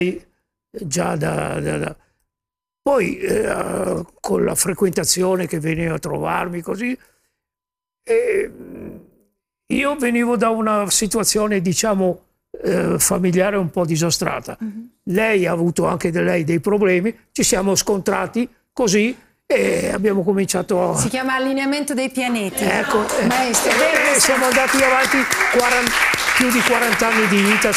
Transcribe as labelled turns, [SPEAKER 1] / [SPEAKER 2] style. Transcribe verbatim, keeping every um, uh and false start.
[SPEAKER 1] già da, da, da. Poi eh, con la frequentazione che veniva a trovarmi così, eh, io venivo da una situazione, diciamo, eh, familiare un po' disastrata. Mm-hmm. Lei ha avuto anche da lei dei problemi, ci siamo scontrati così e abbiamo cominciato a...
[SPEAKER 2] Si chiama allineamento dei pianeti.
[SPEAKER 1] Ecco,
[SPEAKER 2] Maestro,
[SPEAKER 1] eh, eh, siamo andati avanti quaranta, più di quaranta anni di vita